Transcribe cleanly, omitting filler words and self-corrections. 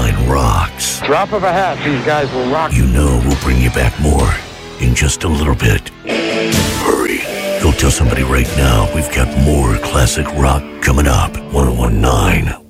1019 rocks. Drop of a hat, these guys will rock. You know we'll bring you back more in just a little bit. Hurry. Go tell somebody right now we've got more classic rock coming up. 1019